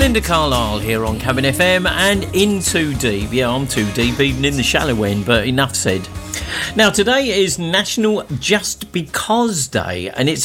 Linda Carlisle here on Cabin FM and in too deep. Yeah, I'm too deep, even in the shallow end, but enough said. Now, today is National Just Because Day, and it's